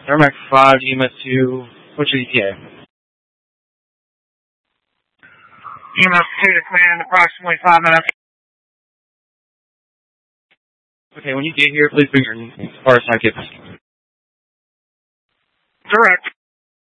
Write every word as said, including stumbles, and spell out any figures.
Merrimack five, E M S two, what's your E T A? E M S two to command in approximately five minutes. Okay, when you get here, please bring your R S I kit. Direct.